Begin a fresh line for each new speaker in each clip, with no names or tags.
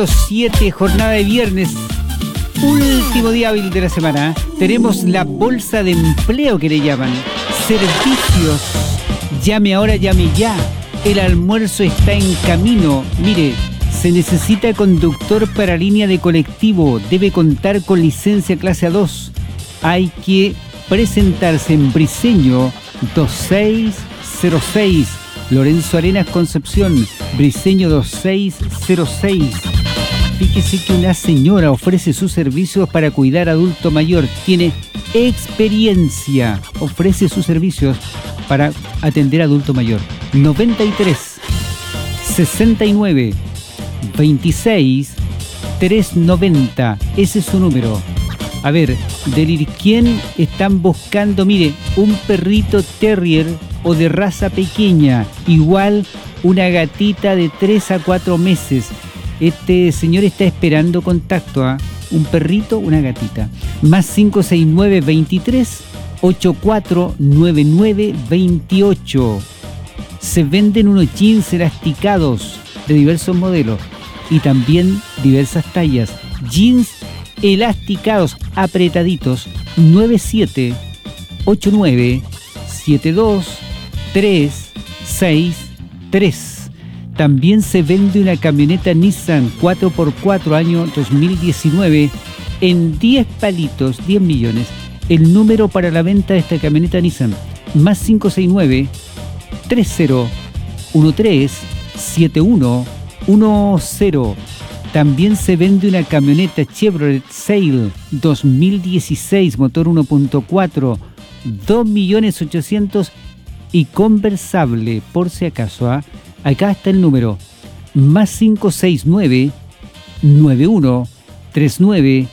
7, jornada de viernes, último día hábil de la semana. Tenemos la bolsa de empleo que le llaman. Servicios. Llame ahora, llame ya. El almuerzo está en camino. Mire, se necesita conductor para línea de colectivo. Debe contar con licencia clase A2. Hay que presentarse en Briceño 2606. Lorenzo Arenas, Concepción. Briceño 2606. Fíjese que una señora ofrece sus servicios para cuidar a adulto mayor. Tiene experiencia. Ofrece sus servicios para atender a adulto mayor. 93 69 26 390. Ese es su número. A ver, del quién están buscando. Mire, un perrito terrier o de raza pequeña. Igual una gatita de 3 a 4 meses. Este señor está esperando contacto, ¿ah? Un perrito, una gatita. Más 569 23 8499 28. Se venden unos jeans elasticados de diversos modelos y también diversas tallas. Jeans elasticados apretaditos. 97 89 72 363. También se vende una camioneta Nissan 4x4 año 2019 en 10 palitos, 10 millones. El número para la venta de esta camioneta Nissan, más 569 3013 7110. También se vende una camioneta Chevrolet Sail 2016, motor 1.4, 2.800.000 y conversable, por si acaso, ¿ah? Acá está el número, más 569 91 39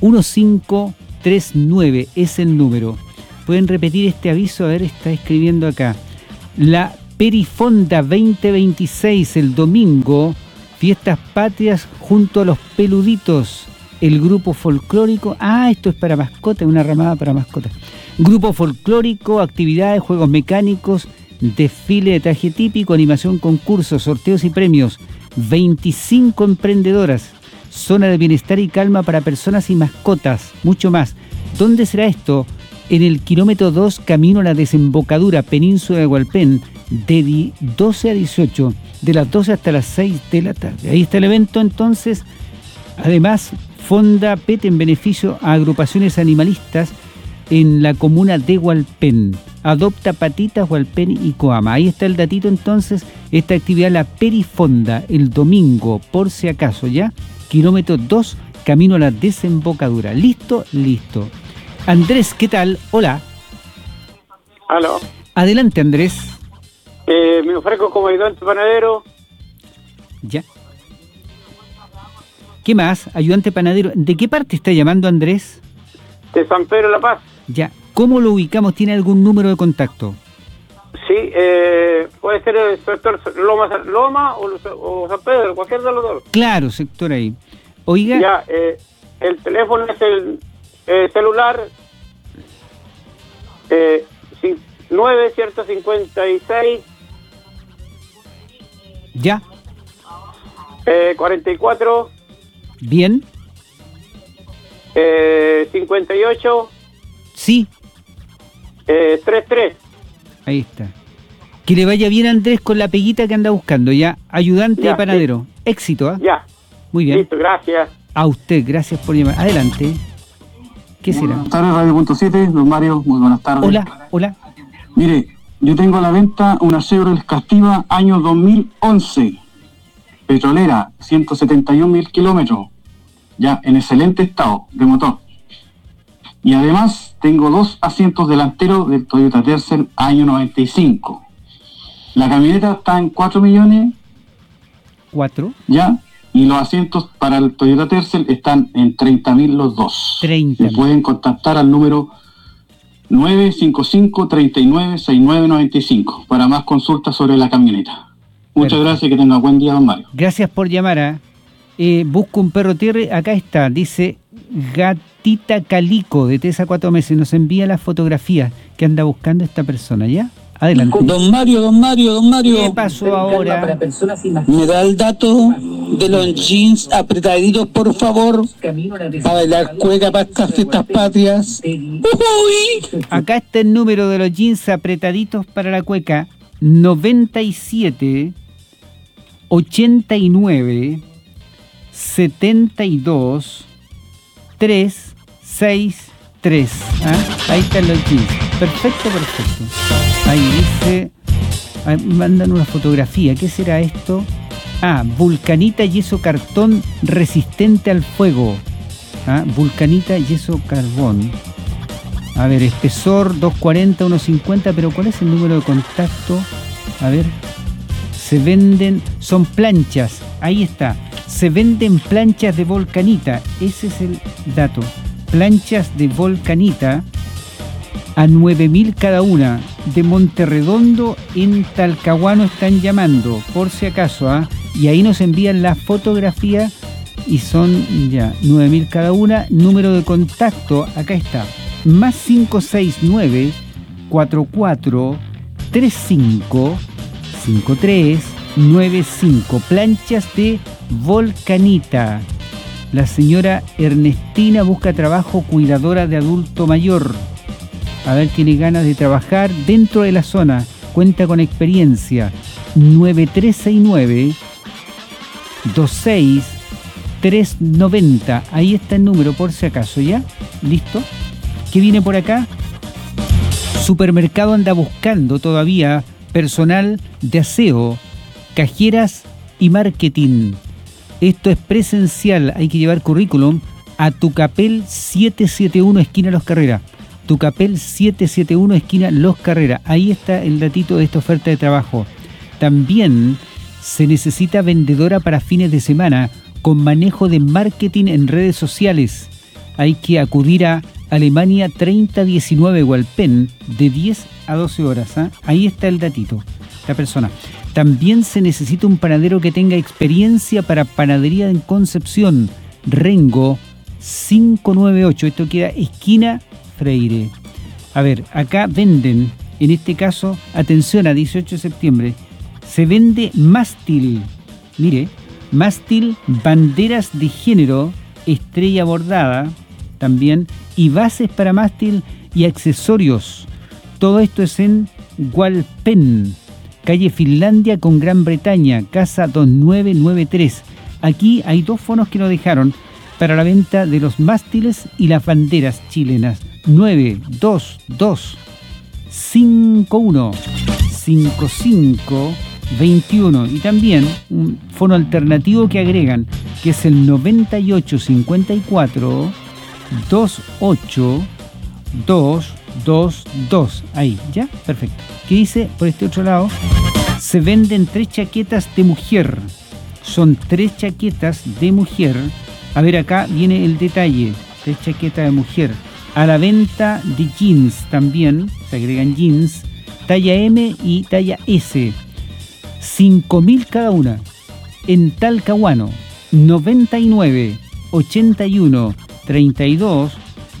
1539, es el número. Pueden repetir este aviso, a ver, está escribiendo acá. La Perifonda 2026, el domingo, fiestas patrias junto a los peluditos. El grupo folclórico, esto es para mascotas, una ramada para mascotas. Grupo folclórico, actividades, juegos mecánicos, desfile de traje típico, animación, concursos, sorteos y premios. 25 emprendedoras, zona de bienestar y calma para personas y mascotas, mucho más. ¿Dónde será esto? En el kilómetro 2, camino a la desembocadura, Península de Hualpén, de 12 a 18, de las 12 hasta las 6 de la tarde. Ahí está el evento, entonces. Además, Fonda PET en beneficio a agrupaciones animalistas en la comuna de Hualpén. Adopta Patitas, Hualpén y Coama. Ahí está el datito, entonces. Esta actividad, la Perifonda, el domingo, por si acaso, ¿ya? Kilómetro 2, camino a la desembocadura. ¿Listo? Listo. Andrés, ¿qué tal? Hola.
Aló.
Adelante, Andrés.
Me ofrezco como ayudante panadero.
Ya. ¿Qué más? Ayudante panadero. ¿De qué parte está llamando, Andrés?
De San Pedro de la Paz.
Ya. ¿Cómo lo ubicamos? ¿Tiene algún número de contacto?
Sí, puede ser el sector Loma o San Pedro, cualquier de los dos.
Claro, sector ahí. Oiga.
Ya, el teléfono es el celular 956.
Ya.
44.
Bien.
58.
Sí.
33.
Ahí está. Que le vaya bien, Andrés, con la peguita que anda buscando, ya. Ayudante
ya,
panadero. Sí. Éxito, ¿ah?
Ya.
Muy bien.
Listo, gracias.
A usted, gracias por llamar. Adelante. ¿Qué será?
Buenas tardes, Radio.7, don Mario, muy buenas tardes.
Hola.
Mire, yo tengo a la venta una Chevrolet Castiva año 2011, petrolera, 171.000 kilómetros, ya en excelente estado de motor. Y además tengo 2 asientos delanteros del Toyota Tercel año 95. La camioneta está en 4 millones.
4.
Ya. Y los asientos para el Toyota Tercel están en 30.000 los dos.
30.
Me pueden contactar al número 955-396995 para más consultas sobre la camioneta. Muchas gracias, que tenga buen día, don Mario.
Gracias por llamar. Busco un perro tierra, acá está, dice Gatita Calico, de 3 a 4 meses. Nos envía la fotografía que anda buscando esta persona, ¿ya? Adelante.
Don Mario.
¿Qué pasó ahora?
¿Me da el dato de los jeans apretaditos, por favor? Para bailar cueca para estas fiestas patrias. Uy.
Acá está el número de los jeans apretaditos para la cueca. 97 89 72 363. Ahí están los jeans. Perfecto. Ahí dice, mandan una fotografía. ¿Qué será esto? Vulcanita yeso cartón resistente al fuego. Vulcanita yeso carbón. A ver, espesor 240, 150, pero ¿cuál es el número de contacto? A ver, se venden, son planchas, ahí está. Se venden planchas de Volcanita, ese es el dato. Planchas de Volcanita a 9.000 cada una. De Monterredondo en Talcahuano están llamando, por si acaso, y ahí nos envían la fotografía y son ya 9.000 cada una. Número de contacto, acá está, más 569 44 35 53 95. Planchas de Volcanita. La señora Ernestina busca trabajo, cuidadora de adulto mayor. A ver, tiene ganas de trabajar dentro de la zona, cuenta con experiencia. 9369 26 390. Ahí está el número por si acaso, ¿ya? ¿Listo? ¿Qué viene por acá? Supermercado anda buscando todavía personal de aseo, cajeras y marketing. Esto es presencial, hay que llevar currículum a Tucapel 771 esquina Los Carreras. Tucapel 771 esquina Los Carreras. Ahí está el datito de esta oferta de trabajo. También se necesita vendedora para fines de semana con manejo de marketing en redes sociales. Hay que acudir a Alemania 3019 Hualpén de 10 a 12 horas. Ahí está el datito, la persona. También se necesita un panadero que tenga experiencia para panadería en Concepción. Rengo 598. Esto queda esquina Freire. A ver, acá venden, en este caso, atención, a 18 de septiembre, se vende mástil. Mire, mástil, banderas de género, estrella bordada también, y bases para mástil y accesorios. Todo esto es en Hualpén, calle Finlandia con Gran Bretaña, casa 2993. Aquí hay dos fonos que nos dejaron para la venta de los mástiles y las banderas chilenas. 922 51 55 21. Y también un fono alternativo que agregan, que es el 9854 28 222. Ahí, ¿ya? Perfecto. ¿Qué dice por este otro lado? Se venden 3 chaquetas de mujer. Son 3 chaquetas de mujer. A ver, acá viene el detalle. 3 chaquetas de mujer. A la venta de jeans también. Se agregan jeans. Talla M y talla S. 5.000 cada una. En Talcahuano. 99 81 32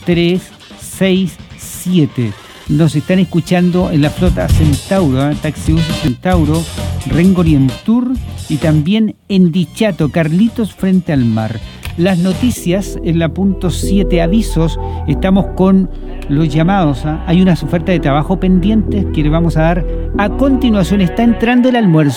367. Nos están escuchando en la flota Centauro, Taxi Bus Centauro, Rengo Orientur y también en Dichato, Carlitos frente al mar. Las noticias en la punto 7 avisos, estamos con los llamados. Hay unas ofertas de trabajo pendientes que le vamos a dar a continuación. Está entrando el almuerzo.